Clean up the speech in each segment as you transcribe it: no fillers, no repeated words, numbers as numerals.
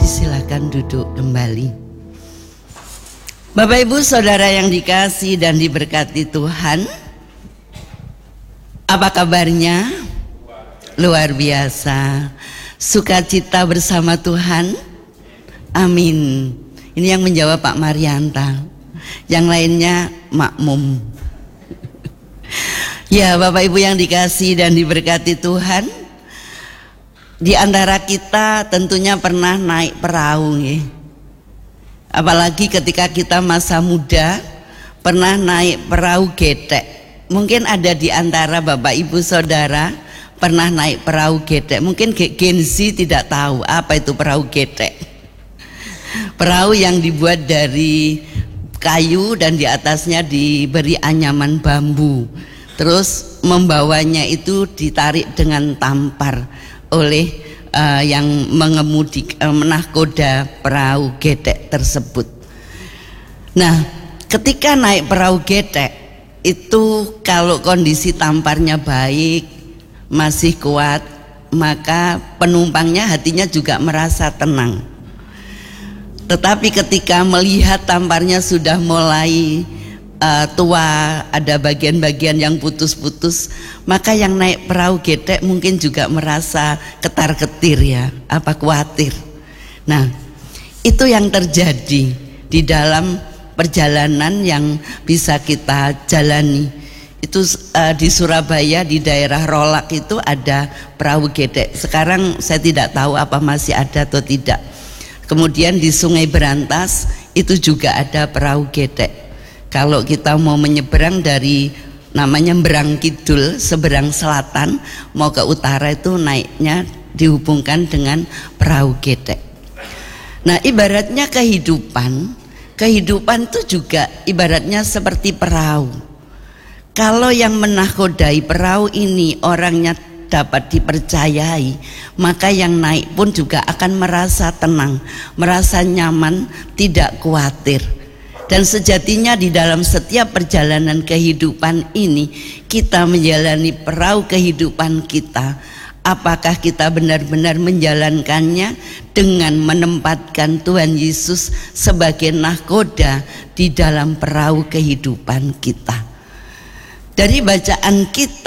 Silakan duduk kembali. Bapak Ibu Saudara yang dikasihi dan diberkati Tuhan, apa kabarnya? Luar biasa. Sukacita bersama Tuhan. Amin. Ini yang menjawab Pak Marianta. Yang lainnya makmum. Ya, Bapak Ibu yang dikasihi dan diberkati Tuhan, di antara kita tentunya pernah naik perahu ya. Apalagi ketika kita masa muda pernah naik perahu getek. Mungkin ada di antara Bapak Ibu Saudara pernah naik perahu getek. Mungkin Gen Z tidak tahu apa itu perahu getek. Perahu yang dibuat dari kayu dan di atasnya diberi anyaman bambu. Terus membawanya itu ditarik dengan tampar oleh yang mengemudi menahkoda perahu getek tersebut. Nah, ketika naik perahu getek itu kalau kondisi tamparnya baik, masih kuat, maka penumpangnya hatinya juga merasa tenang. Tetapi ketika melihat tamparnya sudah mulai tua, ada bagian-bagian yang putus-putus, maka yang naik perahu getek mungkin juga merasa ketar-ketir ya, apa khawatir. Nah, itu yang terjadi di dalam perjalanan yang bisa kita jalani. Itu di Surabaya di daerah Rolak itu ada perahu getek. Sekarang saya tidak tahu apa masih ada atau tidak. Kemudian di Sungai Berantas itu juga ada perahu getek. Kalau kita mau menyeberang dari namanya Berang Kidul, seberang selatan mau ke utara itu naiknya dihubungkan dengan perahu getek. Nah, ibaratnya kehidupan itu juga ibaratnya seperti perahu. Kalau yang menahkodai perahu ini orangnya dapat dipercayai, maka yang naik pun juga akan merasa tenang, merasa nyaman, tidak khawatir. Dan sejatinya di dalam setiap perjalanan kehidupan ini kita menjalani perahu kehidupan kita. Apakah kita benar-benar menjalankannya dengan menempatkan Tuhan Yesus sebagai nahkoda di dalam perahu kehidupan kita? Dari bacaan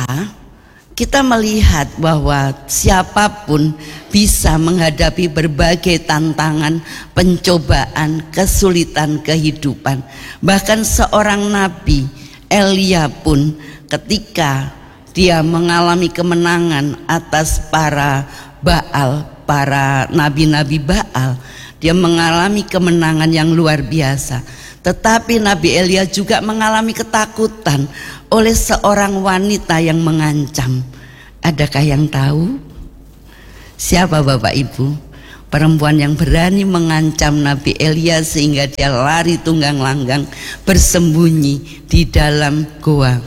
kita melihat bahwa siapapun bisa menghadapi berbagai tantangan, pencobaan, kesulitan kehidupan. Bahkan seorang nabi Elia pun ketika dia mengalami kemenangan atas para Baal, para nabi-nabi Baal, dia mengalami kemenangan yang luar biasa. Tetapi Nabi Elia juga mengalami ketakutan oleh seorang wanita yang mengancam. Adakah yang tahu? Siapa Bapak Ibu? Perempuan yang berani mengancam Nabi Elia sehingga dia lari tunggang langgang bersembunyi di dalam goa.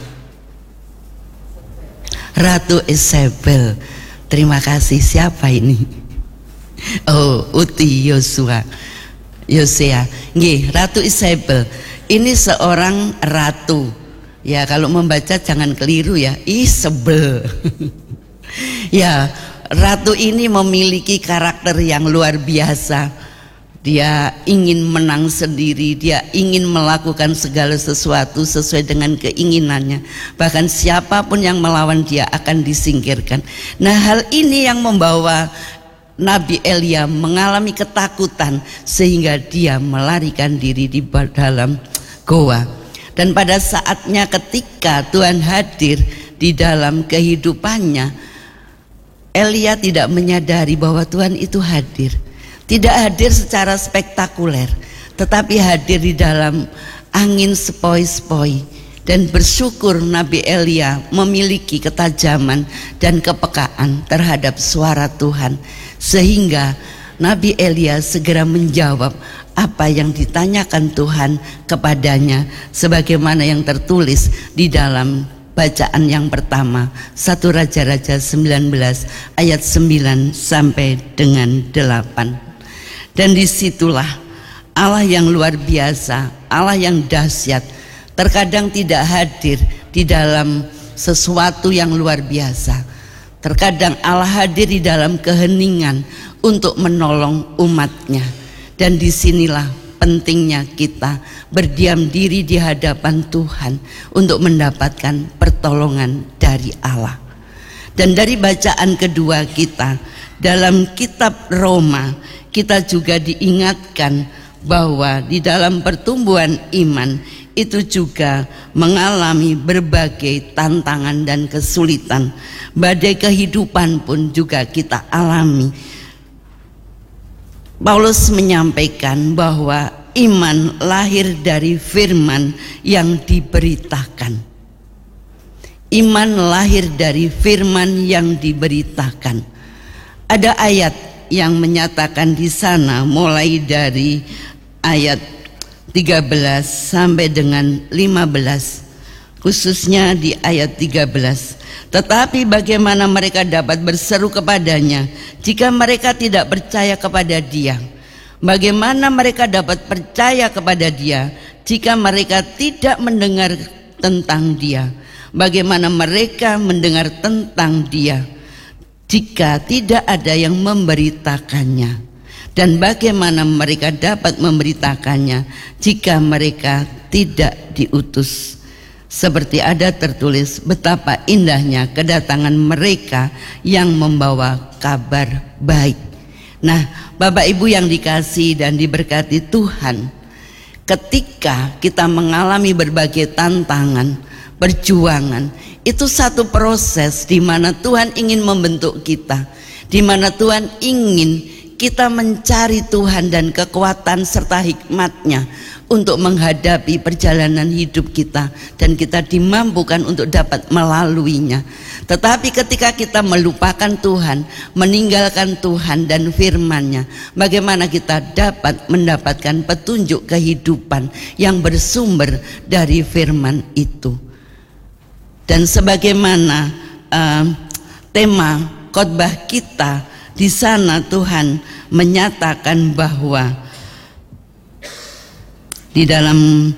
Ratu Isabel. Terima kasih. Siapa ini? Oh, Uti Yosea. Nggih, Ratu Isabel. Ini seorang ratu. Ya, kalau membaca jangan keliru ya. Isabel. Ya, ratu ini memiliki karakter yang luar biasa. Dia ingin menang sendiri, dia ingin melakukan segala sesuatu sesuai dengan keinginannya. Bahkan siapapun yang melawan dia akan disingkirkan. Nah, hal ini yang membawa Nabi Elia mengalami ketakutan sehingga dia melarikan diri di dalam goa. Dan pada saatnya ketika Tuhan hadir di dalam kehidupannya, Elia tidak menyadari bahwa Tuhan itu hadir. Tidak hadir secara spektakuler, tetapi hadir di dalam angin sepoi-sepoi. Dan bersyukur Nabi Elia memiliki ketajaman dan kepekaan terhadap suara Tuhan, sehingga Nabi Elia segera menjawab apa yang ditanyakan Tuhan kepadanya, sebagaimana yang tertulis di dalam bacaan yang pertama, 1 Raja-Raja 19 ayat 9 sampai dengan 8. Dan disitulah Allah yang luar biasa, Allah yang dahsyat, terkadang tidak hadir di dalam sesuatu yang luar biasa, Terkadang Allah hadir di dalam keheningan untuk menolong umatnya. Dan disinilah pentingnya kita berdiam diri di hadapan Tuhan untuk mendapatkan pertolongan dari Allah. Dan dari bacaan kedua kita dalam kitab Roma, kita juga diingatkan bahwa di dalam pertumbuhan iman itu juga mengalami berbagai tantangan dan kesulitan. Badai kehidupan pun juga kita alami. Paulus menyampaikan bahwa iman lahir dari firman yang diberitakan. Iman lahir dari firman yang diberitakan. Ada ayat yang menyatakan di sana mulai dari ayat 13 sampai dengan 15, khususnya di ayat 13. Tetapi bagaimana mereka dapat berseru kepadanya jika mereka tidak percaya kepada Dia? Bagaimana mereka dapat percaya kepada Dia jika mereka tidak mendengar tentang Dia? Bagaimana mereka mendengar tentang Dia jika tidak ada yang memberitakannya? Dan bagaimana mereka dapat memberitakannya jika mereka tidak diutus? Seperti ada tertulis, betapa indahnya kedatangan mereka yang membawa kabar baik. Nah, Bapak Ibu yang dikasihi dan diberkati Tuhan, ketika kita mengalami berbagai tantangan, perjuangan, itu satu proses di mana Tuhan ingin membentuk kita, di mana Tuhan ingin kita mencari Tuhan dan kekuatan serta hikmat-Nya untuk menghadapi perjalanan hidup kita, dan kita dimampukan untuk dapat melaluinya. Tetapi ketika kita melupakan Tuhan, meninggalkan Tuhan dan firman-Nya, bagaimana kita dapat mendapatkan petunjuk kehidupan yang bersumber dari firman itu? Dan sebagaimana tema khotbah kita di sana, Tuhan menyatakan bahwa di dalam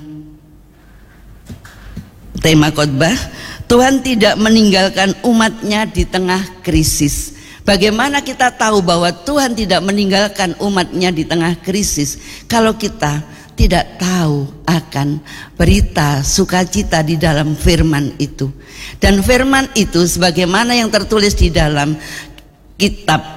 tema khotbah, Tuhan tidak meninggalkan umat-Nya di tengah krisis. Bagaimana kita tahu bahwa Tuhan tidak meninggalkan umat-Nya di tengah krisis kalau kita tidak tahu akan berita sukacita di dalam firman itu? Dan firman itu sebagaimana yang tertulis di dalam kitab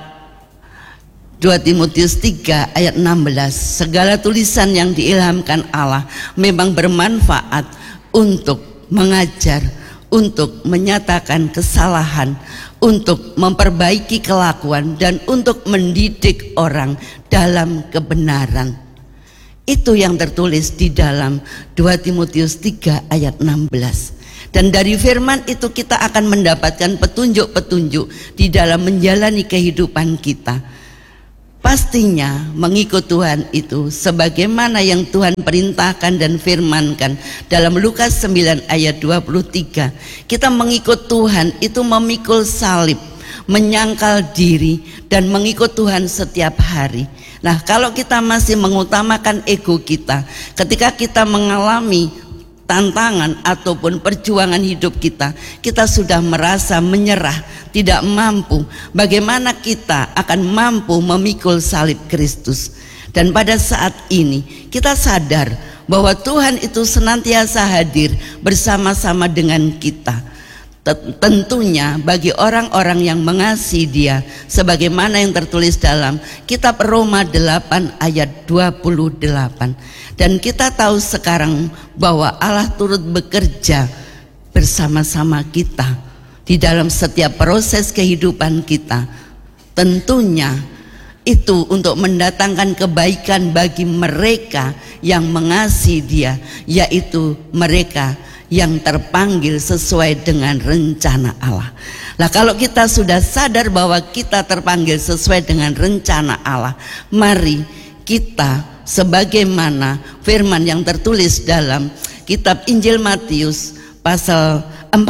2 Timotius 3 ayat 16, segala tulisan yang diilhamkan Allah memang bermanfaat untuk mengajar, untuk menyatakan kesalahan, untuk memperbaiki kelakuan, dan untuk mendidik orang dalam kebenaran. Itu yang tertulis di dalam 2 Timotius 3 ayat 16. Dan dari firman itu kita akan mendapatkan petunjuk-petunjuk di dalam menjalani kehidupan kita. Pastinya mengikut Tuhan itu sebagaimana yang Tuhan perintahkan dan firmankan dalam Lukas 9 ayat 23. Kita mengikut Tuhan itu memikul salib, menyangkal diri, dan mengikut Tuhan setiap hari. Nah, kalau kita masih mengutamakan ego kita, ketika kita mengalami tantangan ataupun perjuangan hidup kita, kita sudah merasa menyerah, tidak mampu. Bagaimana kita akan mampu memikul salib Kristus? Dan pada saat ini kita sadar bahwa Tuhan itu senantiasa hadir bersama-sama dengan kita. Tentunya bagi orang-orang yang mengasihi Dia, sebagaimana yang tertulis dalam kitab Roma 8 ayat 28. Dan kita tahu sekarang bahwa Allah turut bekerja bersama-sama kita di dalam setiap proses kehidupan kita. Tentunya itu untuk mendatangkan kebaikan bagi mereka yang mengasihi Dia, yaitu mereka yang terpanggil sesuai dengan rencana Allah. Nah, kalau kita sudah sadar bahwa kita terpanggil sesuai dengan rencana Allah, mari kita sebagaimana firman yang tertulis dalam kitab Injil Matius pasal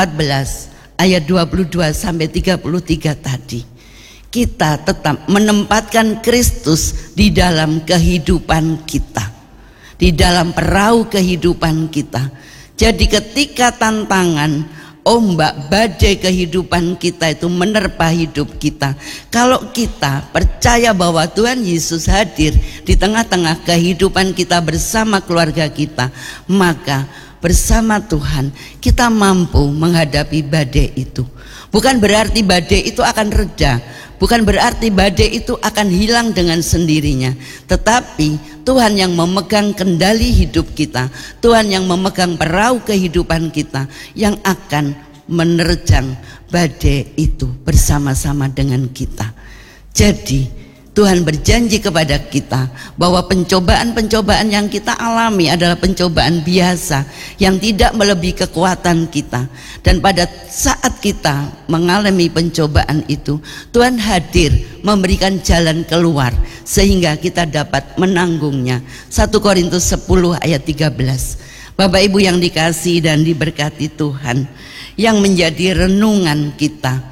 14 ayat 22 sampai 33 tadi, kita tetap menempatkan Kristus di dalam kehidupan kita, di dalam perahu kehidupan kita. Jadi ketika tantangan ombak badai kehidupan kita itu menerpa hidup kita. Kalau kita percaya bahwa Tuhan Yesus hadir di tengah-tengah kehidupan kita bersama keluarga kita, maka bersama Tuhan kita mampu menghadapi badai itu. Bukan berarti badai itu akan reda, bukan berarti badai itu akan hilang dengan sendirinya, tetapi Tuhan yang memegang kendali hidup kita, Tuhan yang memegang perahu kehidupan kita, yang akan menerjang badai itu bersama-sama dengan kita. Jadi Tuhan berjanji kepada kita bahwa pencobaan-pencobaan yang kita alami adalah pencobaan biasa yang tidak melebihi kekuatan kita. Dan pada saat kita mengalami pencobaan itu, Tuhan hadir memberikan jalan keluar sehingga kita dapat menanggungnya. 1 Korintus 10 ayat 13. Bapak Ibu yang dikasihi dan diberkati Tuhan, yang menjadi renungan kita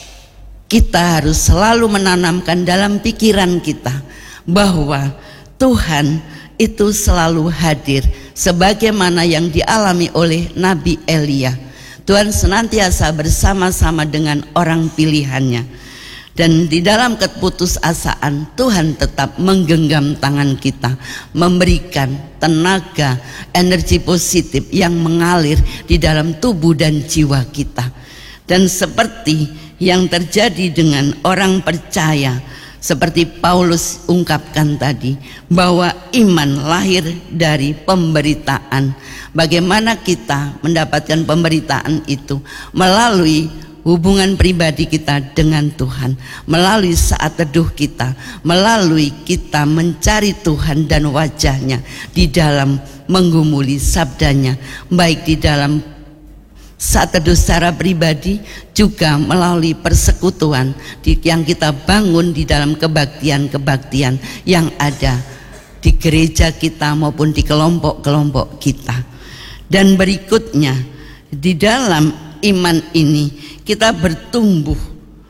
harus selalu menanamkan dalam pikiran kita bahwa Tuhan itu selalu hadir, sebagaimana yang dialami oleh Nabi Elia. Tuhan senantiasa bersama-sama dengan orang pilihannya, dan di dalam keputusasaan Tuhan tetap menggenggam tangan kita, memberikan tenaga, energi positif yang mengalir di dalam tubuh dan jiwa kita. Dan seperti yang terjadi dengan orang percaya, seperti Paulus ungkapkan tadi, bahwa iman lahir dari pemberitaan. Bagaimana kita mendapatkan pemberitaan itu? Melalui hubungan pribadi kita dengan Tuhan, melalui saat teduh kita, melalui kita mencari Tuhan dan wajahnya di dalam menggumuli sabdanya, baik di dalam saat teduh secara pribadi, juga melalui persekutuan yang kita bangun di dalam kebaktian-kebaktian yang ada di gereja kita maupun di kelompok-kelompok kita. Dan berikutnya, di dalam iman ini kita bertumbuh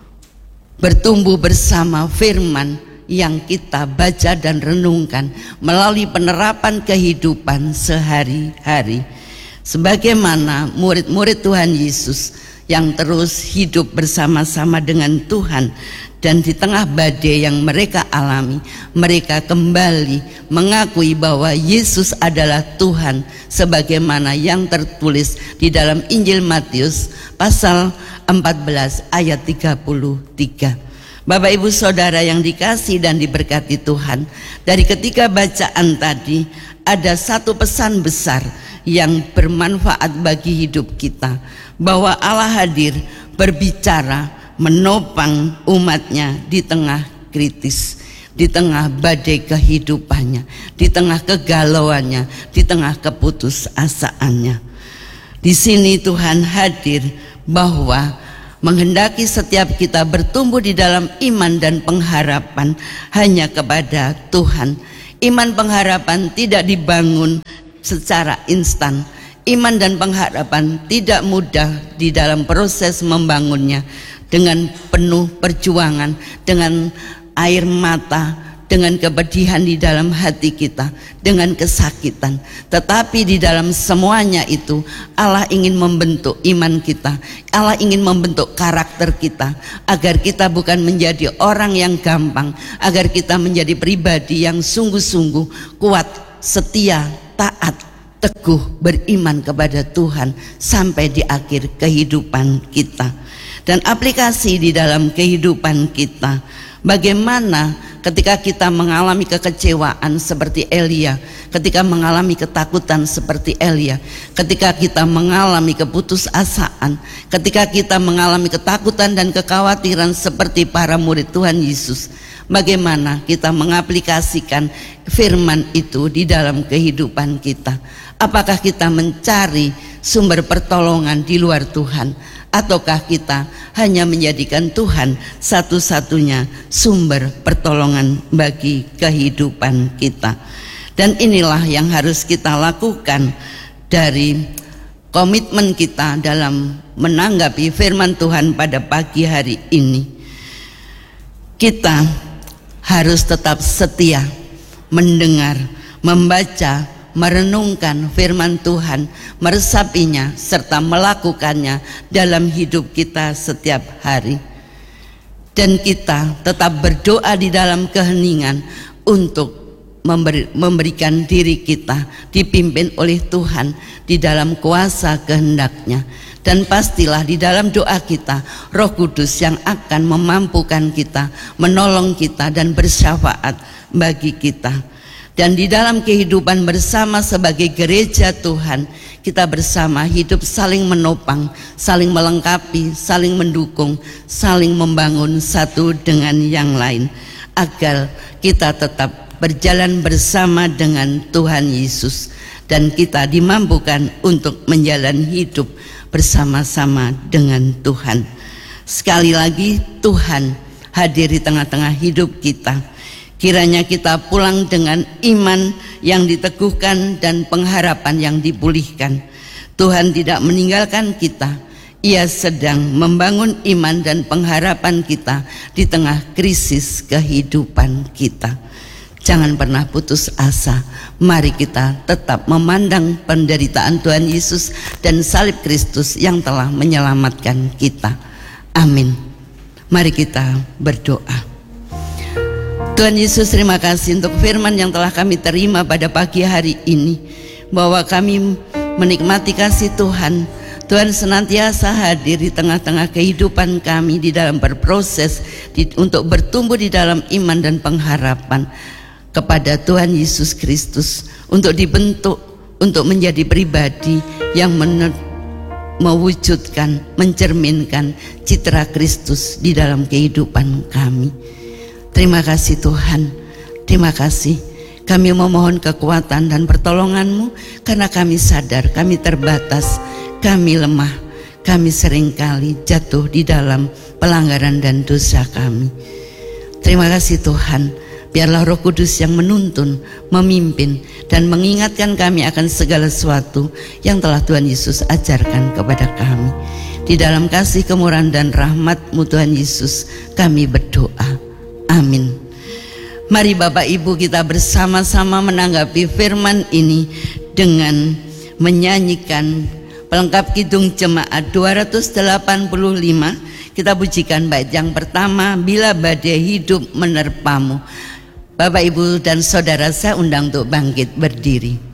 bersama firman yang kita baca dan renungkan melalui penerapan kehidupan sehari-hari. Sebagaimana murid-murid Tuhan Yesus yang terus hidup bersama-sama dengan Tuhan, dan di tengah badai yang mereka alami, mereka kembali mengakui bahwa Yesus adalah Tuhan, sebagaimana yang tertulis di dalam Injil Matius pasal 14 ayat 33. Bapak Ibu Saudara yang dikasihi dan diberkati Tuhan, dari ketiga bacaan tadi ada satu pesan besar yang bermanfaat bagi hidup kita, bahwa Allah hadir berbicara, menopang umatnya di tengah kritis, di tengah badai kehidupannya, di tengah kegalauannya, di tengah keputusasaannya. Di sini Tuhan hadir bahwa menghendaki setiap kita bertumbuh di dalam iman dan pengharapan hanya kepada Tuhan. Iman pengharapan tidak dibangun secara instan. Iman dan pengharapan tidak mudah di dalam proses membangunnya, dengan penuh perjuangan, dengan air mata, dengan kepedihan di dalam hati kita, dengan kesakitan. Tetapi di dalam semuanya itu Allah ingin membentuk iman kita, Allah ingin membentuk karakter kita, agar kita bukan menjadi orang yang gampang, agar kita menjadi pribadi yang sungguh-sungguh kuat, setia, taat, teguh, beriman kepada Tuhan sampai di akhir kehidupan kita. Dan aplikasi di dalam kehidupan kita, bagaimana ketika kita mengalami kekecewaan seperti Elia, ketika mengalami ketakutan seperti Elia, ketika kita mengalami keputusasaan, ketika kita mengalami ketakutan dan kekhawatiran seperti para murid Tuhan Yesus, bagaimana kita mengaplikasikan firman itu di dalam kehidupan kita? Apakah kita mencari sumber pertolongan di luar Tuhan, ataukah kita hanya menjadikan Tuhan satu-satunya sumber pertolongan bagi kehidupan kita? Dan inilah yang harus kita lakukan dari komitmen kita dalam menanggapi firman Tuhan pada pagi hari ini. Kita harus tetap setia mendengar, membaca, merenungkan firman Tuhan, meresapinya serta melakukannya dalam hidup kita setiap hari. Dan kita tetap berdoa di dalam keheningan untuk memberikan diri kita dipimpin oleh Tuhan di dalam kuasa kehendak-Nya. Dan pastilah di dalam doa kita Roh Kudus yang akan memampukan kita, menolong kita dan bersyafaat bagi kita. Dan di dalam kehidupan bersama sebagai gereja Tuhan, kita bersama hidup saling menopang, saling melengkapi, saling mendukung, saling membangun satu dengan yang lain, agar kita tetap berjalan bersama dengan Tuhan Yesus, dan kita dimampukan untuk menjalani hidup bersama-sama dengan Tuhan. Sekali lagi, Tuhan hadir di tengah-tengah hidup kita. Kiranya kita pulang dengan iman yang diteguhkan dan pengharapan yang dipulihkan. Tuhan tidak meninggalkan kita. Ia sedang membangun iman dan pengharapan kita di tengah krisis kehidupan kita. Jangan pernah putus asa. Mari kita tetap memandang penderitaan Tuhan Yesus dan salib Kristus yang telah menyelamatkan kita. Amin. Mari kita berdoa. Tuhan Yesus, terima kasih untuk firman yang telah kami terima pada pagi hari ini, bahwa kami menikmati kasih Tuhan. Tuhan senantiasa hadir di tengah-tengah kehidupan kami di dalam berproses untuk bertumbuh di dalam iman dan pengharapan kepada Tuhan Yesus Kristus, untuk dibentuk, untuk menjadi pribadi yang mewujudkan, mencerminkan citra Kristus di dalam kehidupan kami. Terima kasih Tuhan, terima kasih. Kami memohon kekuatan dan pertolongan-Mu, karena kami sadar kami terbatas, kami lemah, kami seringkali jatuh di dalam pelanggaran dan dosa kami. Terima kasih Tuhan, biarlah Roh Kudus yang menuntun, memimpin, dan mengingatkan kami akan segala sesuatu yang telah Tuhan Yesus ajarkan kepada kami. Di dalam kasih kemurahan dan rahmat-Mu Tuhan Yesus, kami berdoa. Amin. Mari Bapak Ibu kita bersama-sama menanggapi firman ini dengan menyanyikan pelengkap kidung jemaat 285. Kita pujikan bait yang pertama, Bila Badai Hidup Menerpamu. Bapak Ibu dan Saudara, saya undang untuk bangkit berdiri.